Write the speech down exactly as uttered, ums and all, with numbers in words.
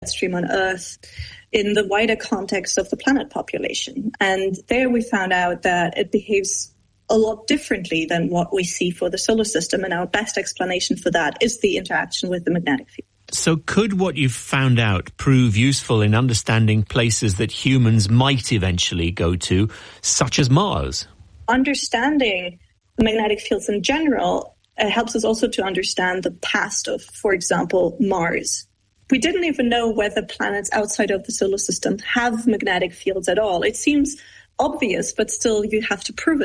stream on Earth in the wider context of the planet population. And there we found out that it behaves a lot differently than what we see for the solar system. And our best explanation for that is the interaction with the magnetic field. So could what you've found out prove useful in understanding places that humans might eventually go to, such as Mars? Understanding magnetic fields in general uh, helps us also to understand the past of, for example, Mars. We didn't even know whether planets outside of the solar system have magnetic fields at all. It seems obvious, but still you have to prove it.